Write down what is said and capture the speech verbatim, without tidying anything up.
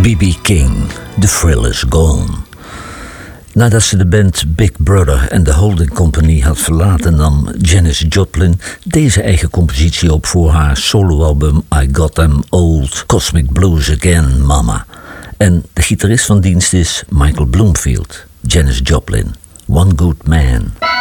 B B King, The Thrill Is Gone. Nadat ze de band Big Brother en de Holding Company had verlaten, nam Janis Joplin deze eigen compositie op voor haar soloalbum I Got Them Old Cosmic Blues Again, Mama. En de gitarist van dienst is Michael Bloomfield. Janis Joplin, One Good Man.